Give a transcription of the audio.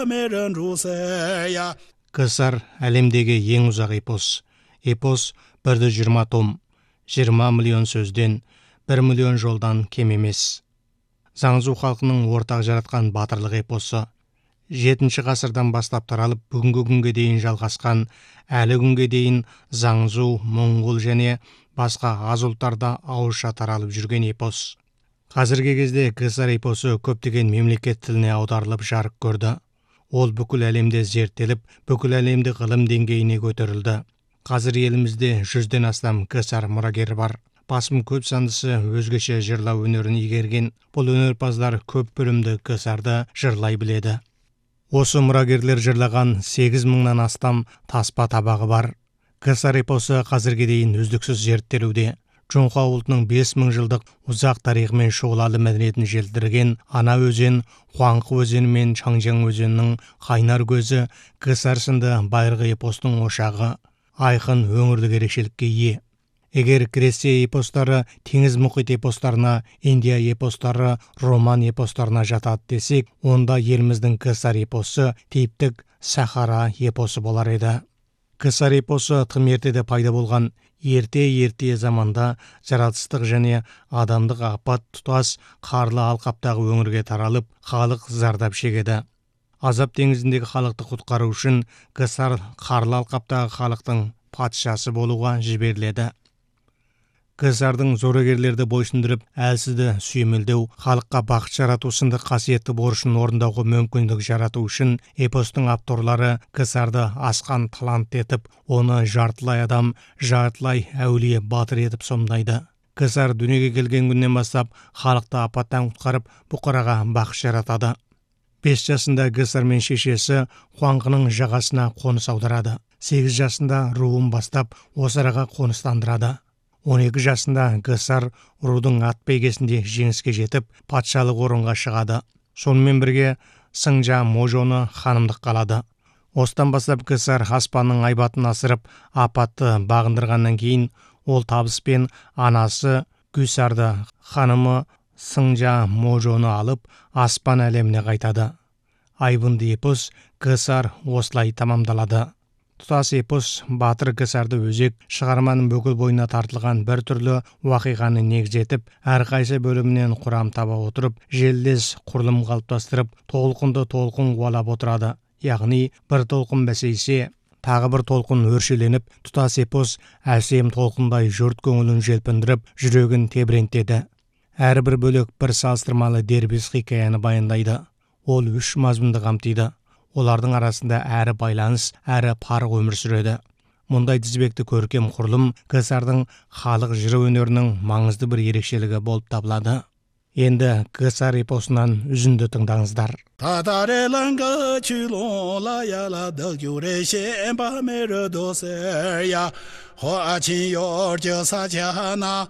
Кысар әлемдегі ең ұзақ эпос. Эпос 120 том, 20 миллион сөзден, 1 миллион жолдан кем емес. Заңзу халқының ортақ жаратқан батырлық эпосы. 7 ғасырдан бастап таралып, бүгінгі күнге дейін жалғасқан, әлі күнге дейін Заңзу, Моңғол және басқа аз ұлттарда ауызша таралып жүрген эпос. Қазіргі кезде Кысар эпосы көптеген мемлекет тіліне аударылып жарық көрді. Ол бүкіл әлемде зерттеліп, бүкіл әлемді ғылым деңгейіне көтерілді. Қазір елімізде 100-ден астам Кысар мұрагері бар. Басым көп сандысы өзгеше жырлау өнерін игерген. Бұл өнерпаздар көп бөлімді Кысарды жырлай біледі. Осы мұрагерлер жырлаған 8.000-нан астам таспа табағы бар. Кысар эпосы қазірге дейін үздіксіз зерттелуде. Жоңқа ұлтының 5000 жылдық ұзақ тарихымен шұғылалы мәдениетін желдірген Ана өзен, Хуаңқы өзені мен Чаңжаң өзенінің қайнар көзі Кысар сынды байырғы эпостың ошағы, айқын өңірлік ерекшелікке ие. Егер Грекия эпостары теңіз мұхит эпостарына, Индия эпостары роман эпостарына жатады десек, онда еліміздің Кысар эпосы типтік Сахара эпосы болар еді. Кысар эпосы тым ертеде пайда болған. Ерте заманда жаратылыстық және адамдық апат тұтас қарлы алқаптағы өңірге таралып, халық зардап шегеді. Азап теңізіндегі халықты құтқару үшін Кысар қарлы алқаптағы халықтың патшасы болуға жіберіледі. Кысардың зорогерлерді бойсындырып, әлсізді сүйемелдеу, халыққа бақыт жарату сынды қасиетті борышын орындауға мүмкіндік жарату үшін эпостың авторлары Кысарды асқан талант етіп, оны жартылай адам, жартылай әулие батыр етіп сомдайды. Кысар дүниеге келген күннен бастап халықты апаттан құтқарып, бұқараға бақыт жаратады. 5 жасында Кысар мен шешесі Хуаңқының жағасына қоныс аударады. 8 жасында руын бастап осы араға қоныстандырады. 12 жасында Кысар рудың ат бәйгесінде жеңіске жетіп, патшалық орынға шығады. Сонымен бірге Сыңжа Можоны ханымдық қалады. Осыдан бастап Кысар аспанның айбатын асырып, апатты бағындырғаннан кейін, ол табыспен анасы Гүсарды ханымы Сыңжа Можоны алып, аспан әлеміне қайтады. Айбынды эпос Кысар осылай тамамдалады. Тұтас эпос батыр Кысарды өзек, шығарманың бүкіл бойына тартылған бір түрлі уақиғаны негіз етіп, әрқайсы бөлімінен құрам таба отырып, желдес құрылым қалыптастырып, толқынды толқын қуалап отырады. Яғни, бір толқын бәсейсе, тағы бір толқын өршеленіп, тұтас эпос әсем толқындай жұрт көңілін желпіндіріп, жүрегін тебірентеді. Әрбір бөлік бір салыстырмалы дербес хикаяны баяндайды. Ол 3 мазмұнды қамтиды. Олардың арасында әрі байланыс, әрі парық өмір сүреді. Мұндай тізбекті көркем құрылым Кысардың халық жыры өнерінің маңызды бір ерекшелігі болып табылады. Енді Кысар эпосынан үзінді тыңдаңыздар. Татареланга чулола яла дылгюре шемба мердосея Хоачин йорджа сачана